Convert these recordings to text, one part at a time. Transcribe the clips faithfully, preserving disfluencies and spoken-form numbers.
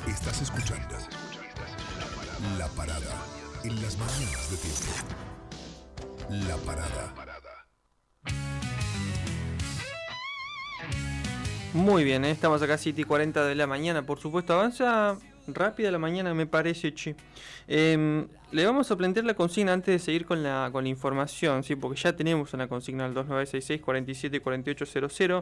Estás escuchando La Parada en las mañanas de Tiempo. La Parada. Muy bien, ¿eh? Estamos acá siete y cuarenta de la mañana. Por supuesto, avanza rápida la mañana, me parece, che. Eh, le vamos a plantear la consigna antes de seguir con la, con la información, ¿sí? Porque ya tenemos una consigna al dos nueve seis seis, cuatro siete, cuatro ocho cero cero.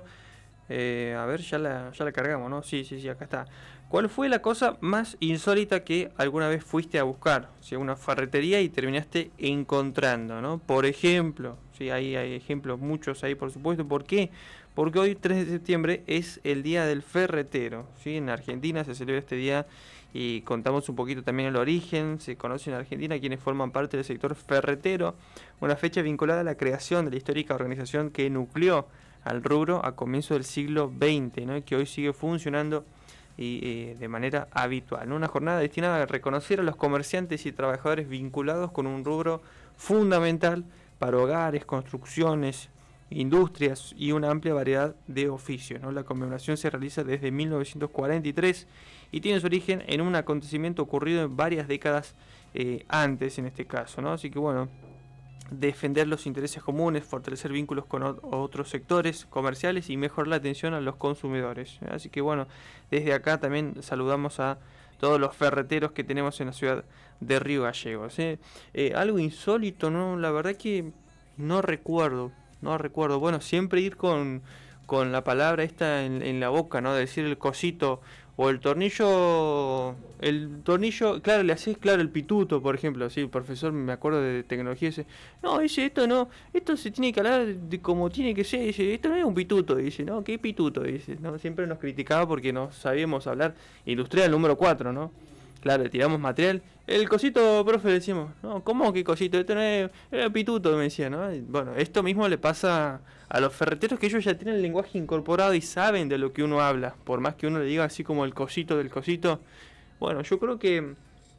Eh, a ver, ya la, ya la cargamos, ¿no? Sí, sí, sí, acá está. ¿Cuál fue la cosa más insólita que alguna vez fuiste a buscar? ¿Sí? Una ferretería y terminaste encontrando, ¿no? Por ejemplo, sí, hay, hay ejemplos muchos ahí, por supuesto. ¿Por qué? Porque hoy, tres de septiembre, es el Día del Ferretero, ¿sí? En Argentina se celebra este día y contamos un poquito también el origen. Se conoce en Argentina quienes forman parte del sector ferretero, una fecha vinculada a la creación de la histórica organización que nucleó al rubro a comienzos del siglo veinte, ¿no? Que hoy sigue funcionando y, eh, de manera habitual, ¿no? Una jornada destinada a reconocer a los comerciantes y trabajadores vinculados con un rubro fundamental para hogares, construcciones, industrias y una amplia variedad de oficios, ¿no? La conmemoración se realiza desde mil novecientos cuarenta y tres y tiene su origen en un acontecimiento ocurrido en varias décadas eh, antes, en este caso, ¿no? Así que bueno, defender los intereses comunes, fortalecer vínculos con otros sectores comerciales y mejorar la atención a los consumidores. Así que bueno, desde acá también saludamos a todos los ferreteros que tenemos en la ciudad de Río Gallegos. ¿eh? Eh, algo insólito, ¿no? La verdad que no recuerdo, no recuerdo. Bueno, siempre ir con, con la palabra esta en, en la boca, ¿no? De decir el cosito o el tornillo, el tornillo, claro, le haces, claro, el pituto, por ejemplo, sí, el profesor, me acuerdo de tecnología, dice, no, dice, esto no, esto se tiene que hablar de como tiene que ser, dice, esto no es un pituto, dice, no, ¿qué pituto? Dice, no, siempre nos criticaba porque no sabíamos hablar industrial número cuatro, ¿no? Claro, le tiramos material. El cosito, profe, le decimos, no, ¿cómo que cosito? Esto no es, es pituto, me decía, ¿no? Y bueno, esto mismo le pasa a los ferreteros, que ellos ya tienen el lenguaje incorporado y saben de lo que uno habla. Por más que uno le diga así como el cosito del cosito. Bueno, yo creo que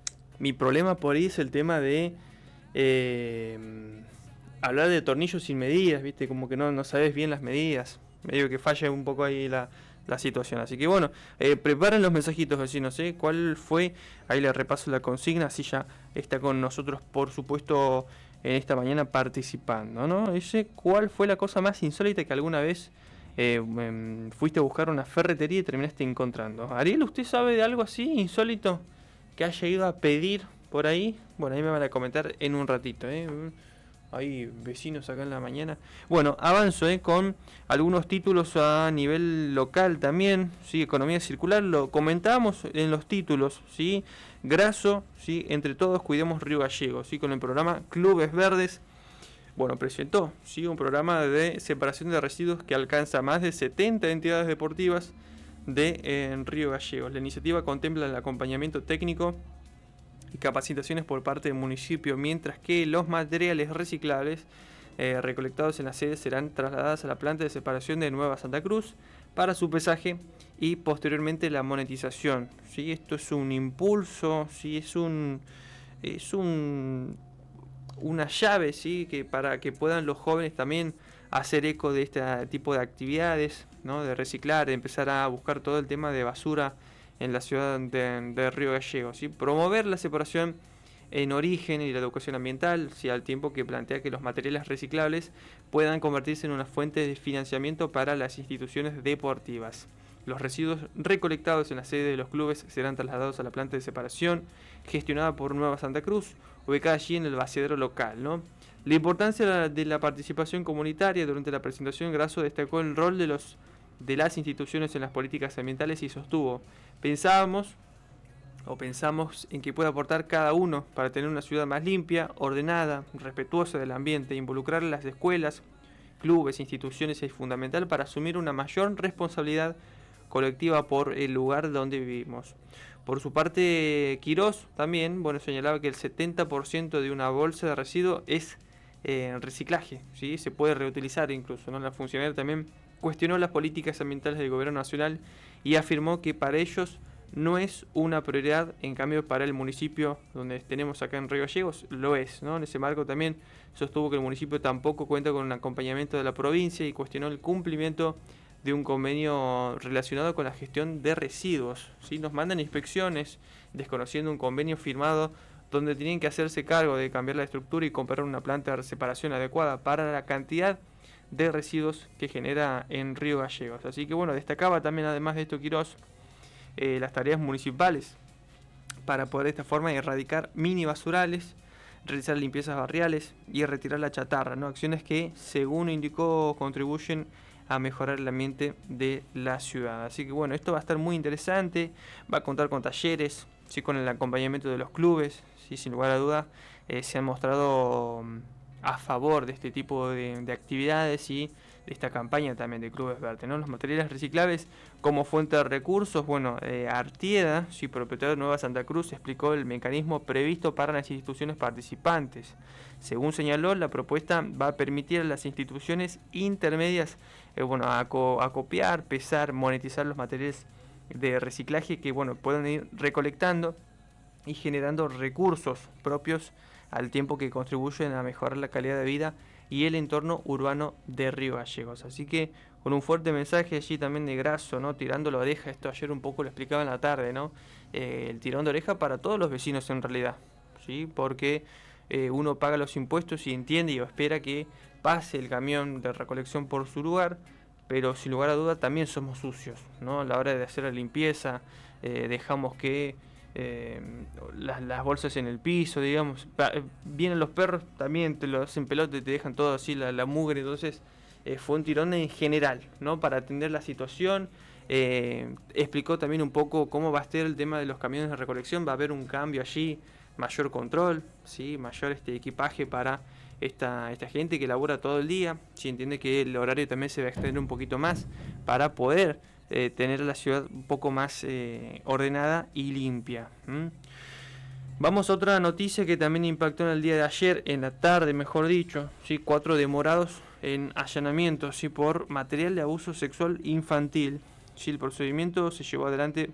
mi problema por ahí es el tema de eh, hablar de tornillos sin medidas, ¿viste? Como que no, no sabes bien las medidas. Medio que falla un poco ahí la... la situación, así que bueno, eh, preparen los mensajitos vecinos, ¿eh? ¿Cuál fue? Ahí le repaso la consigna, así ya está con nosotros, por supuesto, en esta mañana participando, ¿no? Dice, ¿cuál fue la cosa más insólita que alguna vez eh, eh, fuiste a buscar una ferretería y terminaste encontrando? Ariel, ¿usted sabe de algo así insólito que haya ido a pedir por ahí? Bueno, ahí me van a comentar en un ratito, ¿eh? Hay vecinos acá en la mañana. Bueno, avanzo eh, con algunos títulos a nivel local también. Sí, economía circular, lo comentábamos en los títulos. Sí, Graso, sí, entre todos cuidemos Río Gallegos. Sí, con el programa Clubes Verdes. Bueno, presentó sí, un programa de separación de residuos que alcanza más de setenta entidades deportivas de en Río Gallegos. La iniciativa contempla el acompañamiento técnico y capacitaciones por parte del municipio, mientras que los materiales reciclables eh, recolectados en la sede serán trasladados a la planta de separación de Nueva Santa Cruz para su pesaje y posteriormente la monetización. ¿Sí? Esto es un impulso, ¿sí? es un es un una llave, ¿sí? que para que puedan los jóvenes también hacer eco de este tipo de actividades, ¿no? De reciclar, de empezar a buscar todo el tema de basura en la ciudad de, de Río Gallegos, ¿sí? Promover la separación en origen y la educación ambiental, ¿sí? Al tiempo que plantea que los materiales reciclables puedan convertirse en una fuente de financiamiento para las instituciones deportivas. Los residuos recolectados en la sede de los clubes serán trasladados a la planta de separación gestionada por Nueva Santa Cruz, ubicada allí en el vaciadero local, ¿no? La importancia de la participación comunitaria. Durante la presentación, Grasso destacó el rol de los de las instituciones en las políticas ambientales y sostuvo: pensábamos o pensamos en que puede aportar cada uno para tener una ciudad más limpia, ordenada, respetuosa del ambiente. Involucrar a las escuelas, clubes, instituciones es fundamental para asumir una mayor responsabilidad colectiva por el lugar donde vivimos. Por su parte, Quirós también bueno, señalaba que el setenta por ciento de una bolsa de residuos es eh, reciclaje, ¿sí? Se puede reutilizar incluso, ¿no? La funcionaria también cuestionó las políticas ambientales del gobierno nacional y afirmó que para ellos no es una prioridad, en cambio para el municipio donde tenemos acá en Río Gallegos lo es, ¿no? En ese marco también sostuvo que el municipio tampoco cuenta con un acompañamiento de la provincia y cuestionó el cumplimiento de un convenio relacionado con la gestión de residuos, ¿sí? Nos mandan inspecciones desconociendo un convenio firmado donde tienen que hacerse cargo de cambiar la estructura y comprar una planta de separación adecuada para la cantidad de residuos que genera en Río Gallegos. Así que bueno, destacaba también, además de esto, Quirós, eh, las tareas municipales para poder de esta forma erradicar mini basurales, realizar limpiezas barriales y retirar la chatarra, ¿no? Acciones que, según indicó, contribuyen a mejorar el ambiente de la ciudad. Así que bueno, esto va a estar muy interesante, va a contar con talleres, ¿sí? Con el acompañamiento de los clubes, ¿sí? Sin lugar a dudas, eh, se han mostrado a favor de este tipo de, de actividades y de esta campaña también de Clubes Verdes, ¿no? Los materiales reciclables como fuente de recursos. Bueno, eh, Artieda, sí, propietario de Nueva Santa Cruz, explicó el mecanismo previsto para las instituciones participantes. Según señaló, la propuesta va a permitir a las instituciones intermedias eh, bueno, aco acopiar, pesar, monetizar los materiales de reciclaje que bueno, pueden ir recolectando y generando recursos propios al tiempo que contribuyen a mejorar la calidad de vida y el entorno urbano de Río Gallegos. Así que con un fuerte mensaje allí también de Grasso, ¿no? Tirando la oreja, esto ayer un poco lo explicaba en la tarde, ¿no? Eh, el tirón de oreja para todos los vecinos en realidad, ¿sí? Porque eh, uno paga los impuestos y entiende y espera que pase el camión de recolección por su lugar, pero sin lugar a duda también somos sucios, ¿no? A la hora de hacer la limpieza, eh, dejamos que Eh, las, las bolsas en el piso, digamos, vienen los perros, también te lo hacen pelota y te dejan todo así, la, la mugre. Entonces eh, fue un tirón en general, ¿no? Para atender la situación. Eh, explicó también un poco cómo va a estar el tema de los camiones de recolección. Va a haber un cambio allí, mayor control, ¿sí? Mayor este equipaje para esta, esta gente que labora todo el día. Sí, entiende que el horario también se va a extender un poquito más para poder Eh, tener la ciudad un poco más eh, ordenada y limpia. ¿Mm? Vamos a otra noticia que también impactó en el día de ayer, en la tarde mejor dicho, ¿sí? Cuatro demorados en allanamientos, ¿sí? Por material de abuso sexual infantil. ¿Sí? El procedimiento se llevó adelante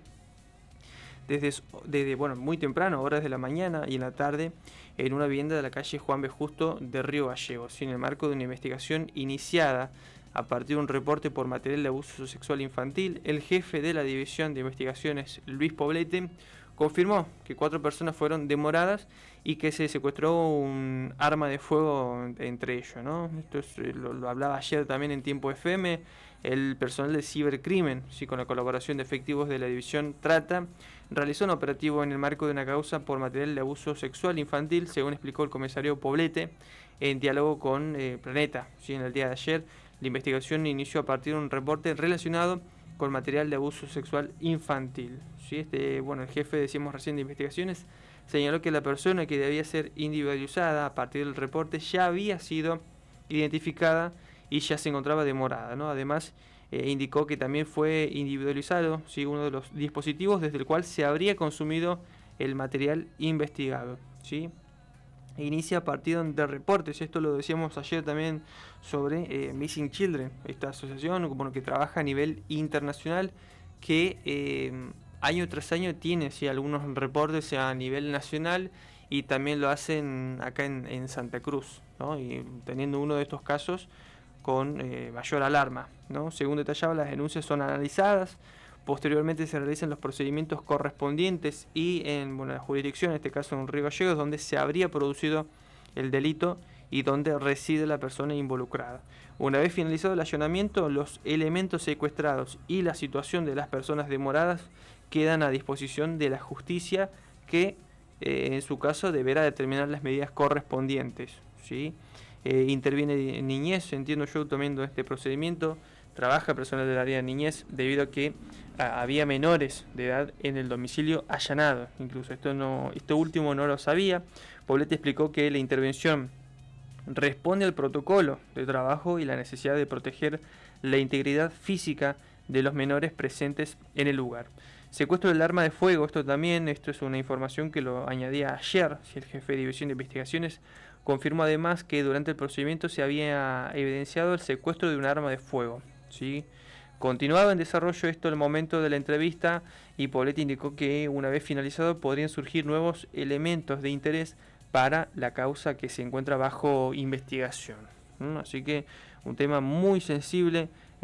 desde, desde bueno, muy temprano, horas de la mañana y en la tarde, en una vivienda de la calle Juan B. Justo de Río Gallegos, ¿sí? En el marco de una investigación iniciada a partir de un reporte por material de abuso sexual infantil. El jefe de la División de Investigaciones, Luis Poblete, confirmó que cuatro personas fueron demoradas y que se secuestró un arma de fuego entre ellos, ¿no? Esto es, lo, lo hablaba ayer también en Tiempo F M. El personal de cibercrimen, sí, con la colaboración de efectivos de la División Trata, realizó un operativo en el marco de una causa por material de abuso sexual infantil, según explicó el comisario Poblete, en diálogo con eh, Planeta, ¿sí? En el día de ayer. La investigación inició a partir de un reporte relacionado con material de abuso sexual infantil. ¿Sí? Este, bueno, el jefe, decíamos recién, de investigaciones señaló que la persona que debía ser individualizada a partir del reporte ya había sido identificada y ya se encontraba demorada, ¿no? Además, eh, indicó que también fue individualizado, ¿sí? Uno de los dispositivos desde el cual se habría consumido el material investigado, ¿sí? Inicia a partir de reportes, esto lo decíamos ayer también sobre eh, Missing Children, esta asociación bueno, que trabaja a nivel internacional, que eh, año tras año tiene ¿sí? algunos reportes a nivel nacional y también lo hacen acá en, en Santa Cruz, ¿no? Y teniendo uno de estos casos con eh, mayor alarma, ¿no? Según detallaba, las denuncias son analizadas. Posteriormente se realizan los procedimientos correspondientes y en bueno, la jurisdicción, en este caso en Río Gallegos, donde se habría producido el delito y donde reside la persona involucrada. Una vez finalizado el allanamiento, los elementos secuestrados y la situación de las personas demoradas quedan a disposición de la justicia que, eh, en su caso, deberá determinar las medidas correspondientes, ¿sí? Eh, interviene niñez, entiendo yo, tomando este procedimiento. Trabaja personal del área de niñez debido a que a, había menores de edad en el domicilio allanado. Incluso esto no, esto último no lo sabía. Poblete explicó que la intervención responde al protocolo de trabajo y la necesidad de proteger la integridad física de los menores presentes en el lugar. Secuestro del arma de fuego, esto también, esto es una información que lo añadía ayer, si el jefe de División de Investigaciones confirmó además que durante el procedimiento se había evidenciado el secuestro de un arma de fuego. ¿Sí? Continuaba en desarrollo esto el momento de la entrevista y Poblete indicó que una vez finalizado podrían surgir nuevos elementos de interés para la causa que se encuentra bajo investigación. ¿Mm? Así que un tema muy sensible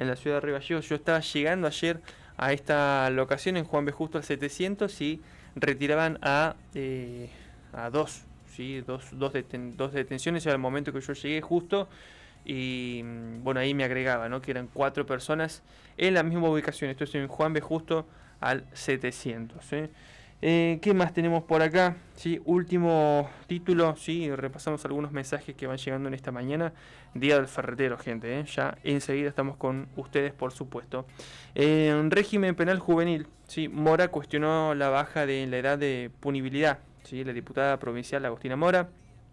en la ciudad de Río Gallegos. Yo estaba llegando ayer a esta locación en Juan B. Justo al setecientos y retiraban a, eh, a dos, ¿sí? dos, dos, deten dos detenciones al momento que yo llegué justo. Y bueno, ahí me agregaba, ¿no? Que eran cuatro personas en la misma ubicación. Esto es en Juan B. Justo al setecientos. ¿eh? Eh, ¿Qué más tenemos por acá? Sí, último título, sí, repasamos algunos mensajes que van llegando en esta mañana. Día del Ferretero, gente, ¿eh? Ya enseguida estamos con ustedes, por supuesto. Eh, régimen penal juvenil, sí, Mora cuestionó la baja de la edad de punibilidad. Sí, la diputada provincial Agostina Mora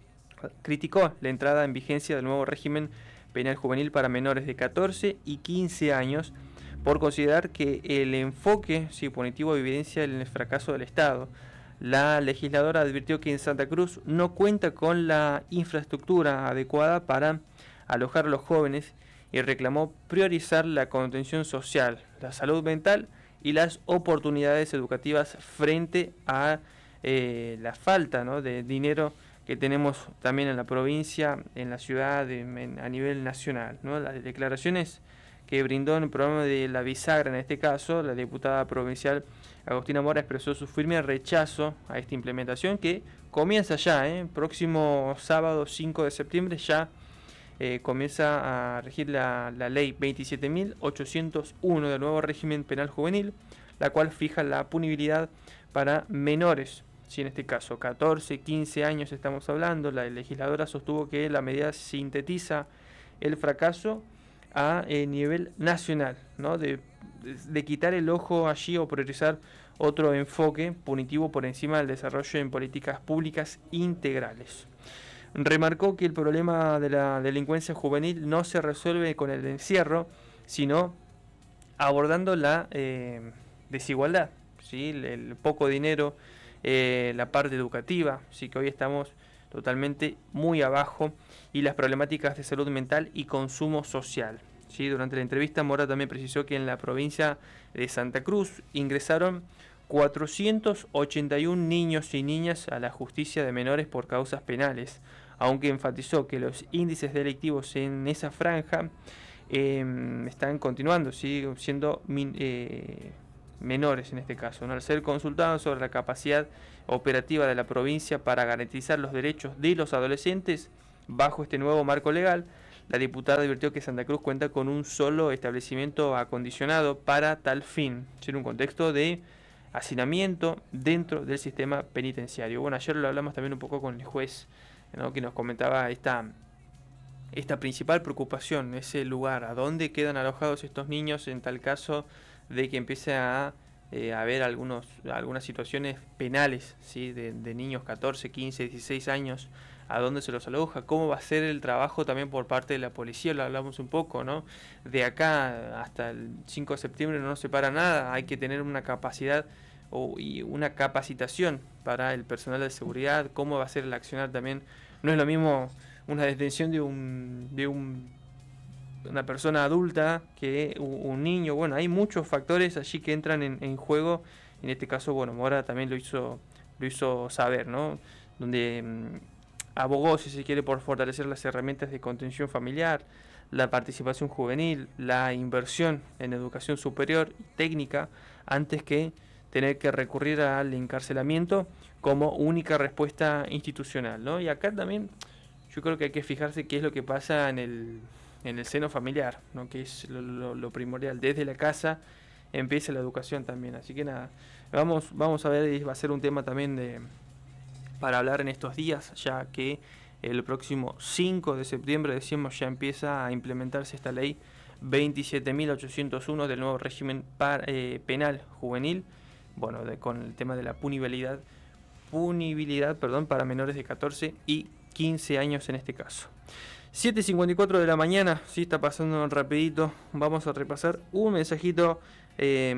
criticó la entrada en vigencia del nuevo régimen penal juvenil para menores de catorce y quince años por considerar que el enfoque sí, punitivo evidencia el fracaso del Estado. La legisladora advirtió que en Santa Cruz no cuenta con la infraestructura adecuada para alojar a los jóvenes y reclamó priorizar la contención social, la salud mental y las oportunidades educativas frente a eh, la falta, ¿no?, de dinero que tenemos también en la provincia, en la ciudad, en, a nivel nacional, ¿no? Las declaraciones que brindó en el programa de La Bisagra, en este caso, la diputada provincial Agostina Mora expresó su firme rechazo a esta implementación que comienza ya, ¿eh? Próximo sábado cinco de septiembre ya eh, comienza a regir la, la ley veintisiete mil ochocientos uno del nuevo régimen penal juvenil, la cual fija la punibilidad para menores. Si en este caso catorce, quince años estamos hablando, la legisladora sostuvo que la medida sintetiza el fracaso a eh, nivel nacional, ¿no? de, de, de quitar el ojo allí o priorizar otro enfoque punitivo por encima del desarrollo en políticas públicas integrales. Remarcó que el problema de la delincuencia juvenil no se resuelve con el encierro, sino abordando la eh, desigualdad, ¿sí? el, el poco dinero, Eh, la parte educativa, sí que hoy estamos totalmente muy abajo, y las problemáticas de salud mental y consumo social. ¿sí? Durante la entrevista, Mora también precisó que en la provincia de Santa Cruz ingresaron cuatrocientos ochenta y uno niños y niñas a la justicia de menores por causas penales, aunque enfatizó que los índices delictivos en esa franja eh, están continuando, siguen siendo eh, menores en este caso, ¿no? Al ser consultados sobre la capacidad operativa de la provincia para garantizar los derechos de los adolescentes bajo este nuevo marco legal, la diputada advirtió que Santa Cruz cuenta con un solo establecimiento acondicionado para tal fin, en un contexto de hacinamiento dentro del sistema penitenciario. Bueno, ayer lo hablamos también un poco con el juez, ¿no?, que nos comentaba esta, esta principal preocupación, ese lugar, a dónde quedan alojados estos niños en tal caso de que empiece a eh, haber algunos, algunas situaciones penales, ¿sí? de, de niños catorce, quince, dieciséis años, a dónde se los aloja, cómo va a ser el trabajo también por parte de la policía, lo hablamos un poco, ¿no? De acá hasta el cinco de septiembre no nos separa nada, hay que tener una capacidad o, y una capacitación para el personal de seguridad, cómo va a ser el accionar también. No es lo mismo una detención de un... De un una persona adulta que un niño. Bueno, hay muchos factores allí que entran en, en juego. En este caso, bueno, Mora también lo hizo lo hizo saber, ¿no? Donde mmm, abogó, si se quiere, por fortalecer las herramientas de contención familiar, la participación juvenil, la inversión en educación superior y técnica, antes que tener que recurrir al encarcelamiento como única respuesta institucional, ¿no? Y acá también yo creo que hay que fijarse qué es lo que pasa en el en el seno familiar, ¿no?, que es lo, lo, lo primordial. Desde la casa empieza la educación también. Así que nada, vamos, vamos a ver, y va a ser un tema también de para hablar en estos días, ya que el próximo cinco de septiembre, decimos, ya empieza a implementarse esta ley veintisiete mil ochocientos uno del nuevo régimen par, eh, penal juvenil, bueno, de, con el tema de la punibilidad, punibilidad perdón, para menores de catorce y quince años en este caso. siete y cincuenta y cuatro de la mañana, sí, está pasando rapidito. Vamos a repasar un mensajito eh,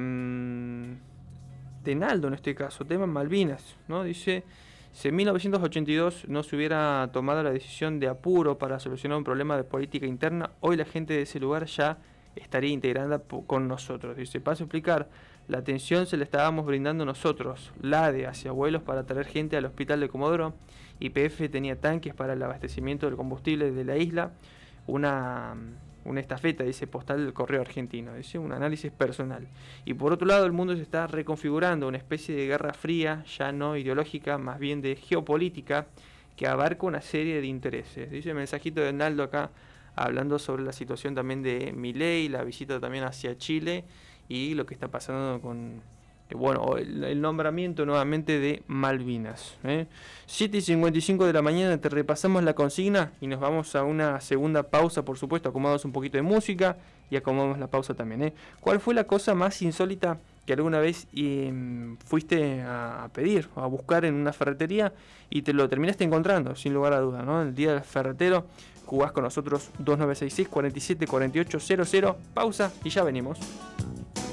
de Naldo en este caso, tema Malvinas, ¿no? Dice, si en mil novecientos ochenta y dos no se hubiera tomado la decisión de apuro para solucionar un problema de política interna, hoy la gente de ese lugar ya estaría integrada con nosotros. Dice, paso a explicar, la atención se la estábamos brindando nosotros, la A D E hacia vuelos para traer gente al hospital de Comodoro, Y P F tenía tanques para el abastecimiento del combustible de la isla, una una estafeta, dice, postal del correo argentino, dice, un análisis personal. Y por otro lado, el mundo se está reconfigurando, una especie de guerra fría, ya no ideológica, más bien de geopolítica, que abarca una serie de intereses. Dice el mensajito de Naldo acá, hablando sobre la situación también de Milei, la visita también hacia Chile y lo que está pasando con, eh, bueno, el, el nombramiento nuevamente de Malvinas. ¿eh? siete y cincuenta y cinco de la mañana te repasamos la consigna y nos vamos a una segunda pausa, por supuesto, acomodamos un poquito de música y acomodamos la pausa también. ¿eh? ¿Cuál fue la cosa más insólita que alguna vez eh, fuiste a pedir o a buscar en una ferretería y te lo terminaste encontrando, sin lugar a duda, ¿no? El día del ferretero, jugás con nosotros dos nueve seis seis, cuatro siete cuatro ocho cero cero, pausa y ya venimos.